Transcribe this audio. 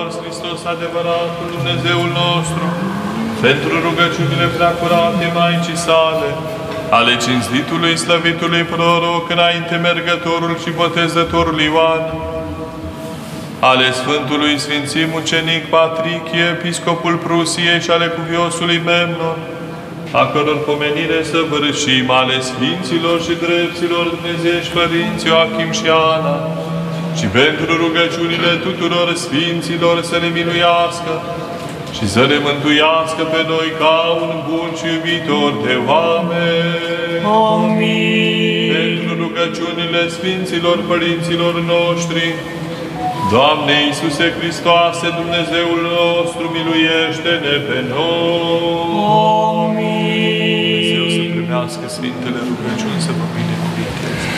Iisus Hristos, adevăratul Dumnezeul nostru, pentru rugăciunile preacurate Maicii sale, ale cinstitului, slăvitului proroc, înainte mergătorul și botezătorul Ioan, ale Sfântului Sfinții Mucenic Patrichie, episcopul Prusiei și ale cuviosului Memnon, a căror pomenire săvârșim, ale Sfinților și Drepților Dumnezeiești Părinți Ioachim și Ana, și pentru rugăciunile tuturor Sfinților să ne miluiască și să ne mântuiască pe noi ca un bun și iubitor de oameni. Amin. Pentru rugăciunile Sfinților Părinților noștri, Doamne Iisuse Hristoase, Dumnezeul nostru, miluiește-ne pe noi. Amin. Dumnezeu să primească Sfintele rugăciuni, să vă